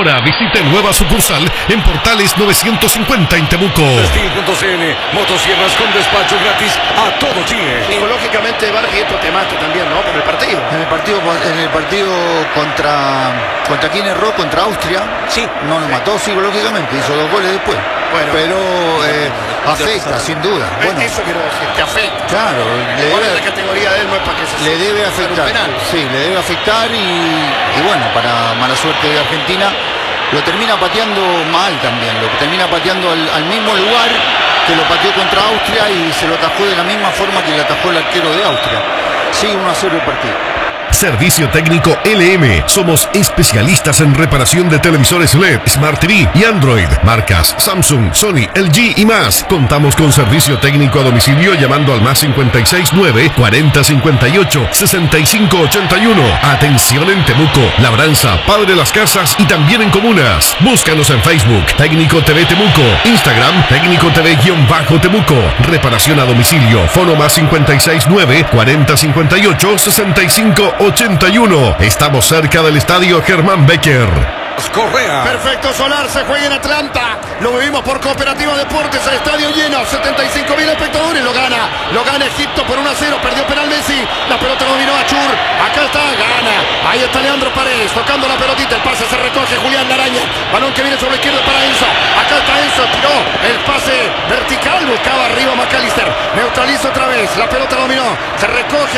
Ahora visite nueva sucursal en Portales 950 en Temuco. Destin.cl, motosierras con despacho gratis a todo Chile. Psicológicamente Barrientos te mata también, ¿no? Por el partido. En el partido contra quién erró, contra Austria. Sí. No lo mató psicológicamente, hizo 2 goles después. Bueno, pero afecta, sin duda. Bueno, eso quiero decir, te afecta. claro, La categoría de él no es para que se le debe afectar. Sí, le debe afectar y bueno, para mala suerte de Argentina, lo termina pateando mal también. Lo termina pateando al mismo lugar que lo pateó contra Austria y se lo atajó de la misma forma que le atajó el arquero de Austria. Sí, 1-0 el partido. Servicio técnico LM. Somos especialistas en reparación de televisores LED, Smart TV y Android. Marcas Samsung, Sony, LG y más. Contamos con servicio técnico a domicilio llamando al +569 4058 6581. Atención en Temuco, Labranza, Padre Las Casas y también en comunas. Búscanos en Facebook, Técnico TV Temuco, Instagram, Técnico TV-Temuco. Reparación a domicilio, fono +569 4058 6581. Estamos cerca del estadio Germán Becker. Correa. Perfecto, Solar se juega en Atlanta. Lo vivimos por Cooperativa Deportes, el estadio lleno, 75.000 espectadores. Lo gana Egipto por 1-0. Perdió penal Messi. La pelota dominó a Chur. Acá está, gana. Ahí está Leandro Paredes tocando la pelotita. El pase se recoge Julián Laraña. Balón que viene sobre la izquierda para Enzo. Acá está Enzo, tiró el pase vertical. Buscaba arriba McAllister. Neutraliza otra vez. La pelota dominó. Se recoge.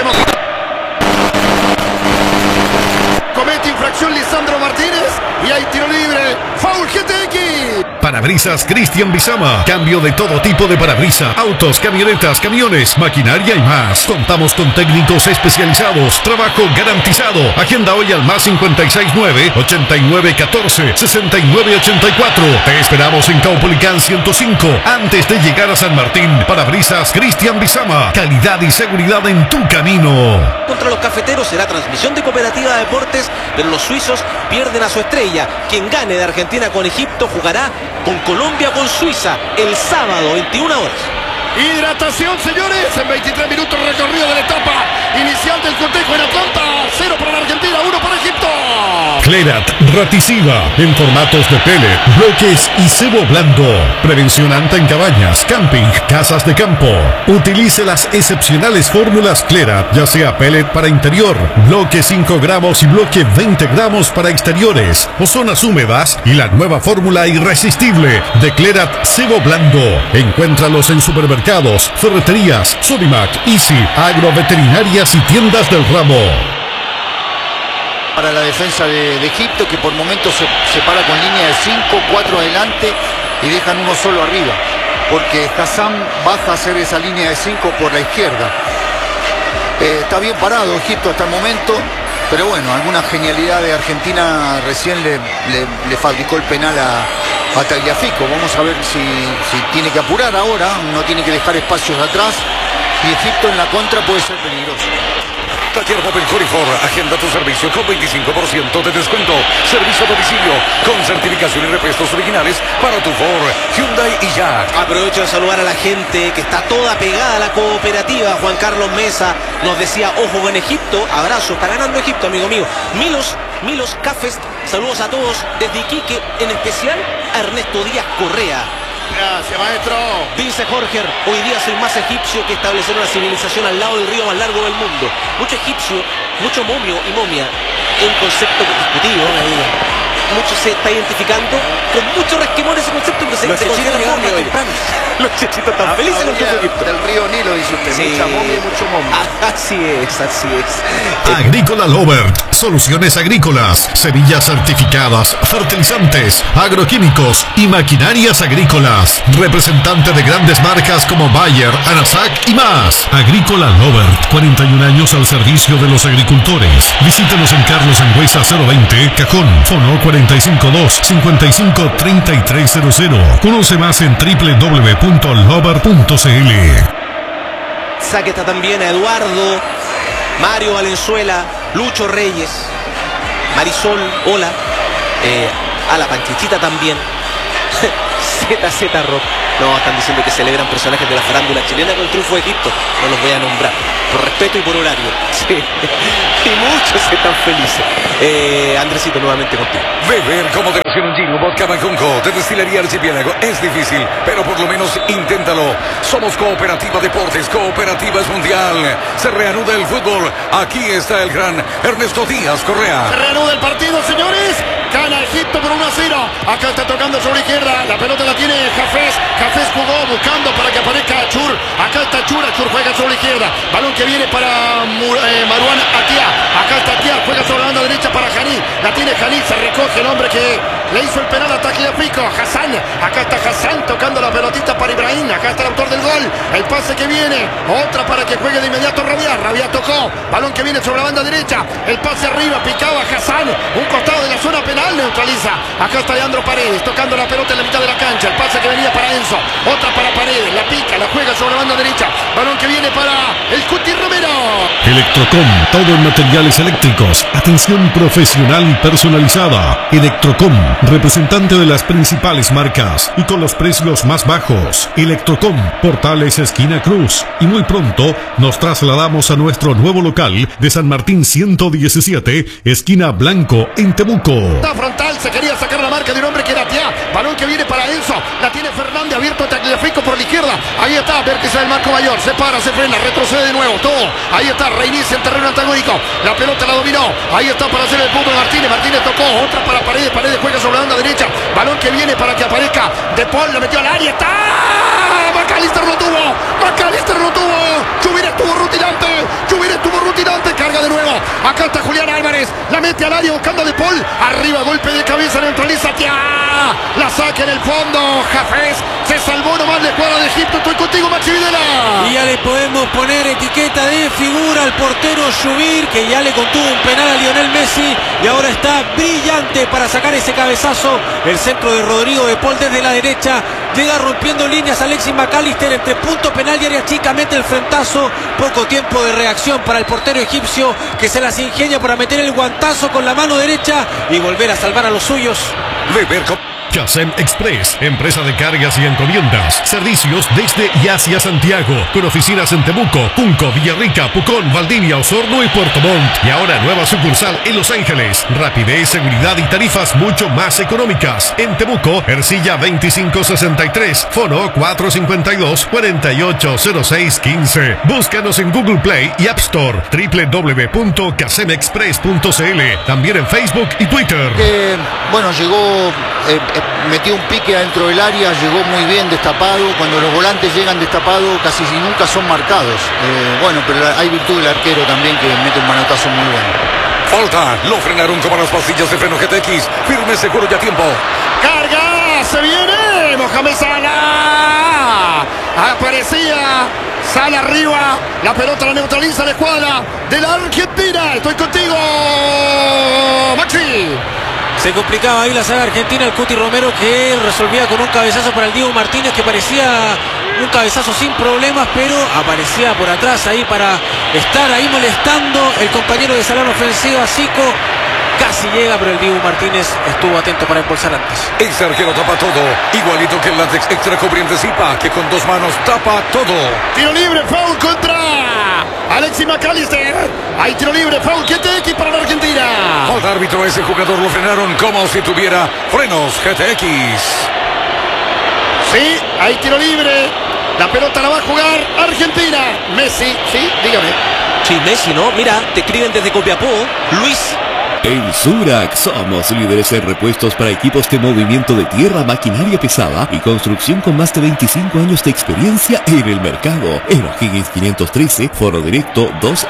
Comete infracción Lisandro Martínez y hay tiro libre. Foul GTX. Parabrisas Cristian Bizama. Cambio de todo tipo de parabrisas. Autos, camionetas, camiones, maquinaria y más. Contamos con técnicos especializados. Trabajo garantizado. Agenda hoy al +569 8914 6984. Te esperamos en Caupolicán 105. Antes de llegar a San Martín. Parabrisas Cristian Bizama. Calidad y seguridad en tu camino. Contra los cafeteros será transmisión de Cooperativa Deportes, pero los suizos pierden a su estrella. Quien gane de Argentina con Egipto jugará con Colombia con Suiza el sábado 21 horas. Hidratación, señores, en 23 minutos recorrido de la etapa inicial del cotejo en Atlanta. 0 para la Argentina, 1 para Egipto. Clerat Raticiva en formatos de pellet, bloques y cebo blando. Prevención anta en cabañas, camping, casas de campo. Utilice las excepcionales fórmulas Clerat, ya sea pellet para interior, bloque 5 gramos y bloque 20 gramos para exteriores o zonas húmedas y la nueva fórmula irresistible de Clerat cebo blando. Encuéntralos en supermercados, ferreterías, Sodimac, Easy, agroveterinarias y tiendas del ramo. Para la defensa de Egipto, que por momentos se para con línea de 5, 4 adelante y dejan uno solo arriba, porque Hassan baja a hacer esa línea de 5 por la izquierda. Está bien parado Egipto hasta el momento, pero bueno, alguna genialidad de Argentina recién le fabricó el penal a Tagliafico. Vamos a ver si tiene que apurar ahora, no tiene que dejar espacios atrás y Egipto en la contra puede ser peligroso. Taller Opel Ford, agenda tu servicio con 25% de descuento. Servicio a domicilio con certificación y repuestos originales para tu Ford, Hyundai y Jack. Aprovecho de saludar a la gente que está toda pegada a la cooperativa. Juan Carlos Mesa nos decía, ojo con Egipto, abrazo, está ganando Egipto, amigo mío. Milos Cafés, saludos a todos desde Iquique, en especial a Ernesto Díaz Correa. Gracias, maestro. Dice Jorge, hoy día soy más egipcio que establecer una civilización al lado del río más largo del mundo. Mucho egipcio, mucho momio y momia. Es un concepto discutido. Mucho se está identificando con mucho resquemor ese concepto, pero se considera forma temprana. Los chechitos están felices con su Egipto. Del río Nilo, dice usted. Sí. Mucha momia y mucho momia. Así es. Agrícola Lovert, soluciones agrícolas, semillas certificadas, fertilizantes, agroquímicos y maquinarias agrícolas. Representante de grandes marcas como Bayer, Anasac y más. Agrícola Lovert, 41 años al servicio de los agricultores. Visítenos en Carlos Angüesa 020, Cajón, fono 452-553300. Conoce más en www.lover.cl. Saque está también a Eduardo, Mario Valenzuela, Lucho Reyes, Marisol, hola, a la Panchichita también. ZZ Rock. No, están diciendo que celebran personajes de la farándula chilena con el triunfo de Egipto. No los voy a nombrar, por respeto y por horario. Sí. Y muchos están felices. Andresito, nuevamente contigo. Beber con moderación un gin, vodka Manconco de Destilería Archipiélago es difícil, pero por lo menos inténtalo. Somos Cooperativa Deportes, Cooperativa es mundial. Se reanuda el fútbol. Aquí está el gran Ernesto Díaz Correa. Se reanuda el partido, señores. Gana Egipto por 1-0. Acá está tocando sobre la izquierda. La pelota la tiene Hafez. Hafez jugó buscando para que aparezca Achur. Acá está Achur. Achur juega sobre la izquierda. Balón que viene para Marouane Atia. Acá está Atia. Juega sobre la banda derecha para Janí. La tiene Janí. Se recoge el hombre que le hizo el penal a Tagliafico. Hassan. Acá está Hassan tocando la pelotita para Ibrahim. Acá está el autor del gol. El pase que viene. Otra para que juegue de inmediato Rabiat. Rabiat tocó. Balón que viene sobre la banda derecha. El pase arriba. Picaba Hassan. Un costado de la zona penal. Neutraliza. Acá está Leandro Paredes tocando la pelota en la mitad de la cancha. El pase que venía para Enzo. Otra para Paredes. La pica, la juega sobre la banda derecha. Balón que viene para el Cuti Romero. Electrocom, todo en materiales eléctricos. Atención profesional y personalizada. Electrocom, representante de las principales marcas y con los precios más bajos. Electrocom, Portales esquina Cruz. Y muy pronto nos trasladamos a nuestro nuevo local de San Martín 117, esquina Blanco, en Temuco. La frontal, se quería sacar la marca de un hombre que era Tia. Balón que viene para Enzo. La tiene Fernández, abierto a Tagliafico por la izquierda. Ahí está, vértice del marco mayor. Se para, se frena, retrocede de nuevo. Todo. Ahí está, reinicia el terreno antagónico. La pelota la dominó. Ahí está para hacer el punto de Martínez. Martínez tocó. Otra para Paredes. Paredes juega sobre la banda derecha. Balón que viene para que aparezca De Paul. La metió al área. ¡Está! McAllister lo tuvo. McAllister lo tuvo. Chubir estuvo rutilante. Chubir estuvo rutilante. Carga de nuevo. Acá está Julián Álvarez. La mete al área buscando a De Paul. Arriba, golpe de cabeza, neutraliza Tia. La saca en el fondo. Hafez se salvó nomás la escuadra de Egipto. Estoy contigo, Maxi Videla. Y ya le podemos poner etiqueta de figura al portero Chubir, que ya le contuvo un penal a Lionel Messi y ahora está brillante para sacar ese cabezazo. El centro de Rodrigo De Paul desde la derecha. Llega rompiendo líneas Alexis McAllister entre punto penal y área chica, mete el frentazo. Poco tiempo de reacción para el portero egipcio, que se las ingenia para meter el guantazo con la mano derecha y volver a salvar a los suyos. Beber con Casem Express, empresa de cargas y encomiendas. Servicios desde y hacia Santiago, con oficinas en Temuco, Junco, Villarrica, Pucón, Valdivia, Osorno y Puerto Montt. Y ahora nueva sucursal en Los Ángeles. Rapidez, seguridad y tarifas mucho más económicas. En Temuco, Ercilla 2563, Fono 452-480615. Búscanos en Google Play y App Store, www.casemexpress.cl. También en Facebook y Twitter. Bueno, llegó... metió un pique adentro del área, llegó muy bien destapado. Cuando los volantes llegan destapados casi nunca son marcados. Bueno, pero hay virtud del arquero también, que mete un manotazo muy bueno. falta. Lo frenaron como las pastillas de freno GTX. Firme, seguro y a tiempo. ¡Carga! ¡Se viene! Mohamed Salah. Aparecía Salah arriba. La pelota la neutraliza la escuadra de la Argentina. Estoy contigo, Maxi. Se complicaba ahí la saga argentina. El Cuti Romero, que resolvía con un cabezazo para el Diego Martínez, que parecía un cabezazo sin problemas, pero aparecía por atrás ahí para estar ahí molestando el compañero de Salón ofensiva, Zico. Casi llega, pero el Diego Martínez estuvo atento para impulsar antes. Ese arquero tapa todo, igualito que el látex extra cubriente Zipa, que con dos manos tapa todo. Tiro libre, foul contra Alexis McAllister. Hay tiro libre, foul GTX para la Argentina. Falta árbitro, ese jugador lo frenaron como si tuviera frenos GTX. Sí, hay tiro libre. La pelota la va a jugar Argentina. Messi, sí, dígame. Sí, Messi, ¿no? Mira, te escriben desde Copiapó. Luis. En Surac somos líderes en repuestos para equipos de movimiento de tierra, maquinaria pesada y construcción con más de 25 años de experiencia en el mercado. En O'Higgins 513, Foro Directo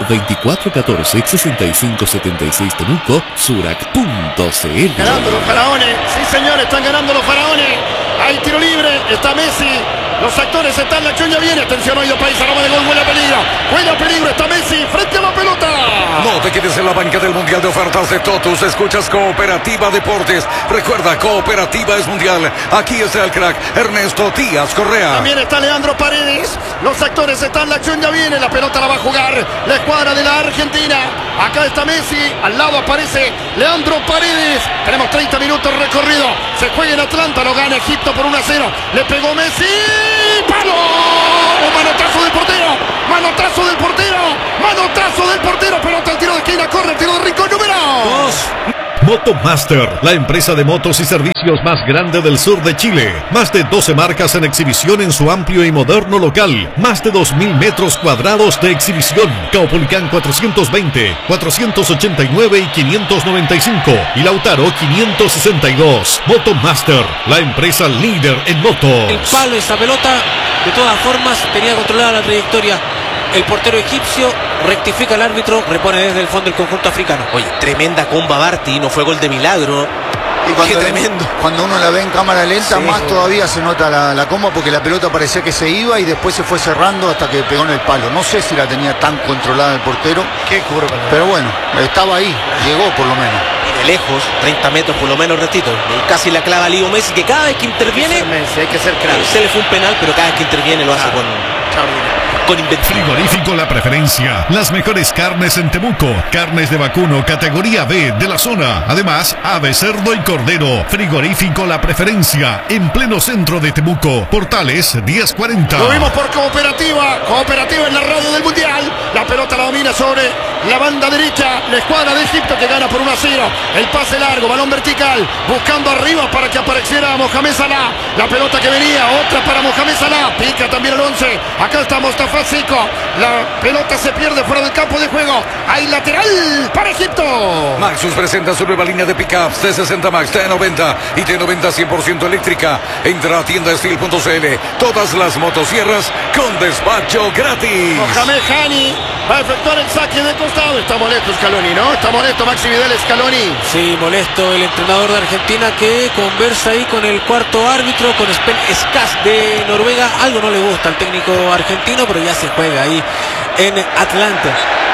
224-14-6576 Temuco, Surac.cl. Ganando los faraones. Sí, señores, están ganando los faraones. Hay tiro libre, está Messi. Los actores están, la acción ya viene. Atención, oído país, aroma de gol, huele a peligro. Huele a peligro, está Messi frente a la pelota. No te quedes en la banca del Mundial de Ofertas de Totus. Escuchas Cooperativa Deportes. Recuerda, Cooperativa es mundial. Aquí está el crack Ernesto Díaz Correa. También está Leandro Paredes. Los actores están, la acción ya viene. La pelota la va a jugar la escuadra de la Argentina. Acá está Messi. Al lado aparece Leandro Paredes. Tenemos 30 minutos recorrido. Se juega en Atlanta, lo gana Egipto por 1-0. Le pegó Messi. ¡Palo! Manotazo del portero. Manotazo del portero. Manotazo del portero. Pelota al tiro de esquina. Corre el tiro de rincón número 2. Motomaster, la empresa de motos y servicios más grande del sur de Chile. Más de 12 marcas en exhibición en su amplio y moderno local. Más de 2.000 metros cuadrados de exhibición. Caupolicán 420, 489 y 595. Y Lautaro 562. Motomaster, la empresa líder en motos. El palo, esa pelota, de todas formas, tenía controlada la trayectoria. El portero egipcio rectifica el árbitro, repone desde el fondo el conjunto africano. Oye, tremenda comba Barty, no fue gol de milagro. Y Qué tremendo. Cuando uno la ve en cámara lenta, Sí. más todavía se nota la comba, porque la pelota parecía que se iba y después se fue cerrando hasta que pegó en el palo. No sé si la tenía tan controlada el portero. Qué curva. Pero bueno, estaba ahí, llegó por lo menos. Y de lejos, 30 metros por lo menos, Retito. Casi la clava Leo Messi, que cada vez que interviene, Hay que ser crack. se le fue un penal, pero cada vez que interviene lo hace con inventiva. Frigorífico La Preferencia. Las mejores carnes en Temuco. Carnes de vacuno categoría B de la zona. Además, ave, cerdo y cordero. Frigorífico La Preferencia. En pleno centro de Temuco. Portales 1040. Lo vimos por Cooperativa. Cooperativa en la radio del Mundial. La pelota la domina sobre la banda derecha. La escuadra de Egipto que gana por 1-0. El pase largo, balón vertical. Buscando arriba para que apareciera Mohamed Salah. La pelota que venía, otra para Mohamed Salah. Pica también el 11. Acá está Mostafa Seco. La pelota se pierde fuera del campo de juego. Hay lateral para Egipto. Maxus presenta su nueva línea de pickups T60 Max, T90 y T90 100% eléctrica. Entra a tiendasteel.cl. Todas las motosierras con despacho gratis. Mohamed Hani va a efectuar el saque de costado. Está molesto Scaloni, ¿no? Está molesto Maxi Vidal Scaloni. Sí, molesto el entrenador de Argentina que conversa ahí con el cuarto árbitro, con Spen Skas de Noruega. Algo no le gusta al técnico argentino, pero ya se juega ahí en Atlanta.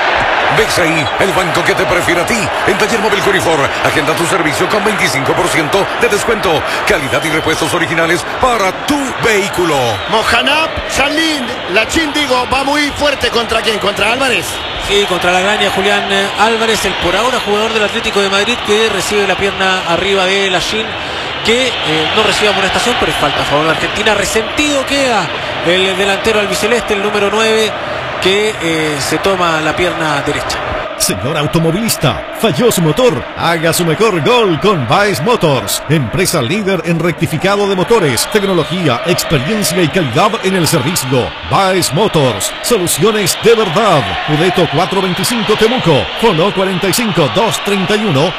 Ves ahí el banco que te prefiere a ti. En Taller Móvil Curifor, agenda tu servicio con 25% de descuento. Calidad y repuestos originales para tu vehículo. Mohanab Shalin, la Chin digo, va muy fuerte. ¿Contra quién? ¿Contra Álvarez? Sí, contra la araña Julián Álvarez, el por ahora jugador del Atlético de Madrid, que recibe la pierna arriba de la Shin, que no recibe amonestación, pero es falta a favor de Argentina. Resentido queda el delantero albiceleste, el número 9, que se toma la pierna derecha. Señor automovilista, falló su motor. Haga su mejor gol con Baez Motors, empresa líder en rectificado de motores, tecnología, experiencia y calidad en el servicio. Baez Motors, soluciones de verdad. Udeto 425 Temuco, Fono 45 231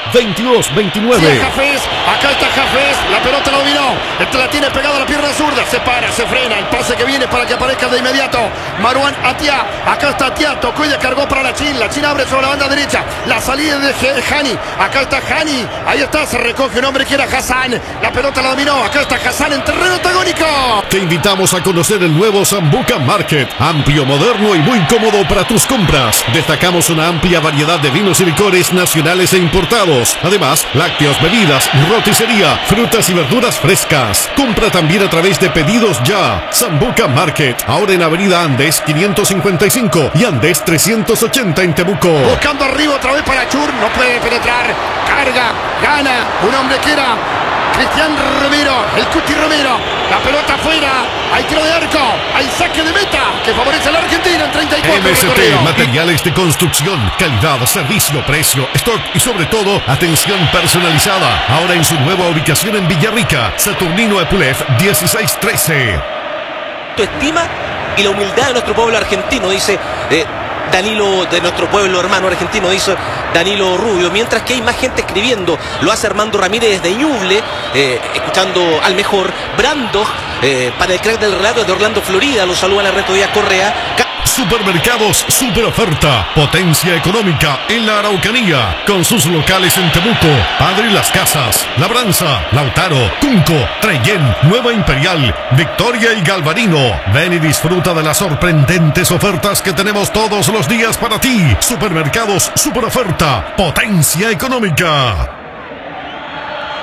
2229. Jafés, acá está Jafés, la pelota la dominó, la tiene pegada a la pierna zurda, se para, se frena, el pase que viene para que aparezca de inmediato Marouane Atia, acá está Atia, tocó y descargó para la Chin abre sobre la banda derecha, la salida de Hani, acá está Hani, ahí está, se recoge un hombre que era Hassan, la pelota la dominó, acá está Hassan en terreno antagónico. Te invitamos a conocer el nuevo Sambuca Market, amplio, moderno y muy cómodo para tus compras. Destacamos una amplia variedad de vinos y licores nacionales e importados. Además, lácteos, bebidas, roticería, frutas y verduras frescas. Compra también a través de Pedidos Ya. Sambuca Market, ahora en Avenida Andes 555 y Andes 380 en Temuco. Buscando arriba otra vez para Chur, no puede penetrar, carga, gana, un hombre que era Cristian Romero, el Cuti Romero, la pelota afuera, hay tiro de arco, hay saque de meta que favorece a la Argentina en 34 MST, recorrido. materiales de construcción, calidad, servicio, precio, stock y sobre todo, atención personalizada. Ahora en su nueva ubicación en Villarrica, Saturnino Epulef 1613. Tu estima y la humildad de nuestro pueblo argentino, dice Danilo, de nuestro pueblo hermano argentino, dice Danilo Rubio, mientras que hay más gente escribiendo. Lo hace Armando Ramírez de Ñuble, escuchando al mejor Brando, para el crack del relato de Orlando, Florida. Lo saluda la Reto Díaz Correa. Supermercados Super Oferta, potencia económica en la Araucanía, con sus locales en Temuco, Padre Las Casas, Labranza, Lautaro, Cunco, Trellén, Nueva Imperial, Victoria y Galvarino. Ven y disfruta de las sorprendentes ofertas que tenemos todos los días para ti. Supermercados Super Oferta, potencia económica.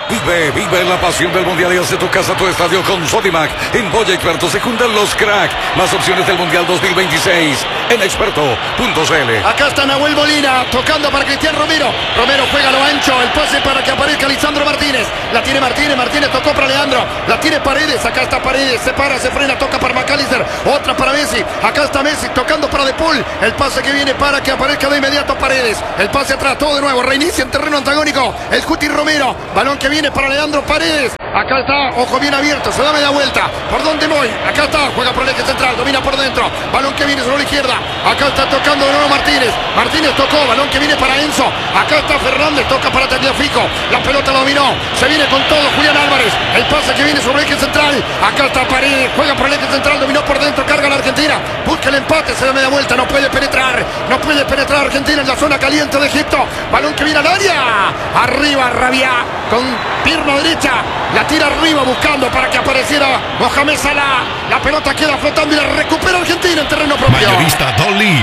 Vive la pasión del Mundial y hace tu casa, tu estadio con Sodimac. En Boya Experto se juntan los crack. Más opciones del Mundial 2026 en experto.cl. Acá está Nahuel Molina tocando para Cristian Romero. Romero juega a lo ancho. El pase para que aparezca Lisandro Martínez. La tiene Martínez. Martínez tocó para Leandro. La tiene Paredes. Acá está Paredes. Se para, se frena. Toca para McAllister. Otra para Messi. Acá está Messi tocando para De Paul. El pase que viene para que aparezca de inmediato Paredes. El pase atrás. Todo de nuevo. Reinicia en terreno antagónico. El Cuti Romero. Balón que viene para Leandro Paredes. Acá está, ojo bien abierto, se da media vuelta. ¿Por dónde voy? Acá está, juega por el eje central, domina por dentro. Balón que viene sobre la izquierda. Acá está tocando de nuevo Martínez. Martínez tocó, balón que viene para Enzo. Acá está Fernández, toca para Tagliafico. La pelota la dominó, se viene con todo Julián Álvarez. El pase que viene sobre el eje central. Acá está Paredes, juega por el eje central, dominó por dentro, carga la Argentina. Busca el empate, se da media vuelta, no puede penetrar. No puede penetrar Argentina en la zona caliente de Egipto. Balón que viene al área. Arriba Rabia con pierna derecha. La tira arriba buscando para que apareciera Mohamed Salah. La pelota queda flotando y la recupera Argentina en terreno propio. Mayorista Dolly.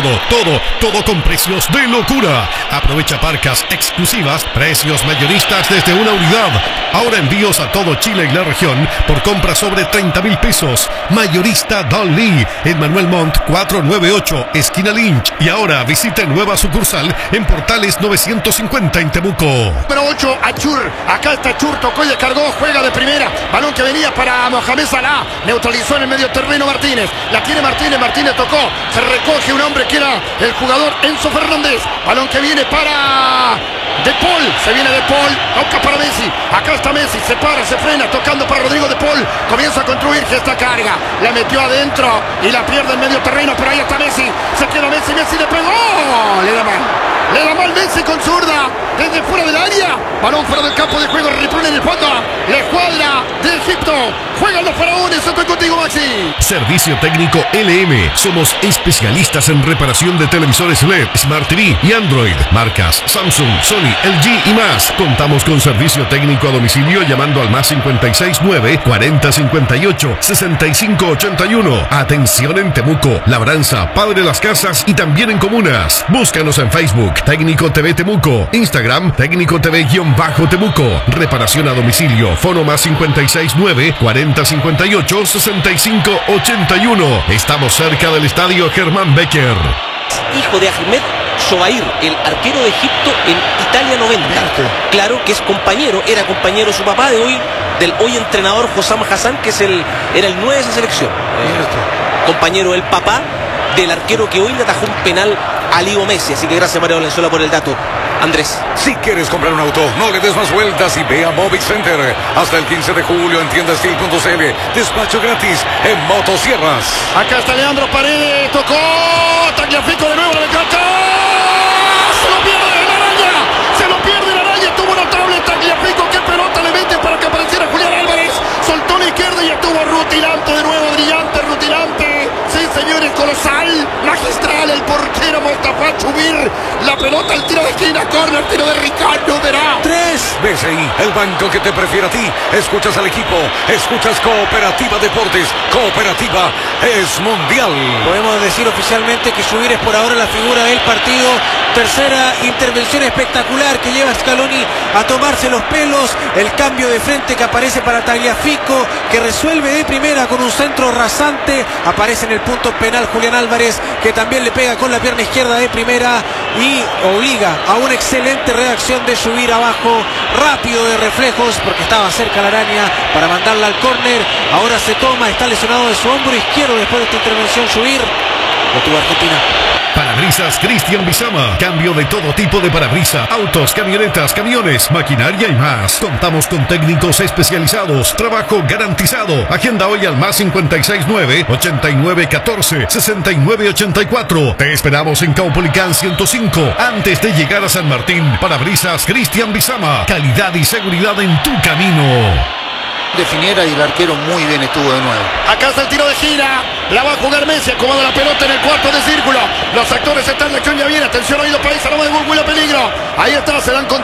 Todo con precios de locura. Aprovecha parcas exclusivas, precios mayoristas desde una unidad. Ahora envíos a todo Chile y la región por compra sobre 30.000 pesos. Mayorista Dolly en Manuel Montt 498, esquina Lynch. Y ahora visite nueva sucursal en Portales 950 en Temuco. Número 8, Achur. Acá está Achur, tocó y descargó, juega de primera. Balón que venía para Mohamed Salah. Neutralizó en el medio terreno Martínez. La tiene Martínez, Martínez tocó. Se recoge un hombre que era el jugador Enzo Fernández. Balón que viene para De Paul. Se viene De Paul, toca para Messi. Acá está Messi, se para, se frena, tocando para Rodrigo De Paul. Comienza a construir esta carga. La metió adentro y la pierde en medio terreno. Pero ahí está Messi. Se queda Messi, Messi le pegó. Le da mal. Le da mal Messi con zurda. Desde fuera del área. Balón fuera del campo de juego. Riplón en el fondo. La escuadra de Egipto. Juegan los faraones. Estoy contigo, Maxi. Servicio técnico LM. Somos especialistas en reparación de televisores LED, Smart TV y Android. Marcas Samsung, Sony, LG y más. Contamos con servicio técnico a domicilio llamando al más 569 40 58 65 81. Atención en Temuco, Labranza, Padre Las Casas y también en comunas. Búscanos en Facebook, Técnico TV Temuco. Instagram, Técnico TV-Temuco. Reparación a domicilio. Fono más 569 40 58 65 81. Estamos cerca del estadio Germán Becker. Hijo de Ahmed Shobair, el arquero de Egipto en Italia 90. Claro que es compañero, era compañero de su papá del hoy entrenador Hossam Hassan, que era el 9 de esa selección. Compañero del papá del arquero que hoy le atajó un penal a Leo Messi. Así que gracias, Mario Valenzuela, por el dato. Andrés. Si quieres comprar un auto, no le des más vueltas y ve a Movic Center. Hasta el 15 de julio en tiendastil.cl. Despacho gratis en motosierras. Acá está Leandro Paredes. Tocó. Tagliafico de nuevo. La cancha. Se lo pierde la araña. Se lo pierde la araña. Tuvo notable Tagliafico. Qué pelota le mete para que apareciera Julián Álvarez. Soltó la izquierda y estuvo rutilante de nuevo. Brillante, rutilante. Sí, señores, colosal. Magistral. El portero Mostafa Chubir. La pelota al tiro de esquina. Corner, tiro de Ricardo Verá. 3. BCI, el banco que te prefiere a ti. Escuchas al equipo. Escuchas Cooperativa Deportes. Cooperativa es mundial. Podemos decir oficialmente que Chubir es por ahora la figura del partido. Tercera intervención espectacular que lleva Scaloni a tomarse los pelos. El cambio de frente que aparece para Tagliafico, que resuelve de primera con un centro rasante. Aparece en el punto penal Julián Álvarez, que también le pega con la pierna izquierda de primera y obliga a una excelente reacción de Chubir abajo, rápido de reflejos porque estaba cerca la araña para mandarla al córner. Ahora se toma, está lesionado de su hombro izquierdo después de esta intervención Chubir. Lo tuvo Argentina. Parabrisas Cristian Bizama. Cambio de todo tipo de parabrisas. Autos, camionetas, camiones, maquinaria y más. Contamos con técnicos especializados. Trabajo garantizado. Agenda hoy al más 569 89 14 69 84. Te esperamos en Caupolicán 105. Antes de llegar a San Martín. Parabrisas Cristian Bizama. Calidad y seguridad en tu camino. Definiera y el arquero muy bien estuvo de nuevo. Acá está el tiro de gira. La va a jugar Messi. Acomoda la pelota en el cuarto de círculo. Los actores están de acción ya bien. Atención, oído país. Aroma de Google, peligro. Ahí está, se dan con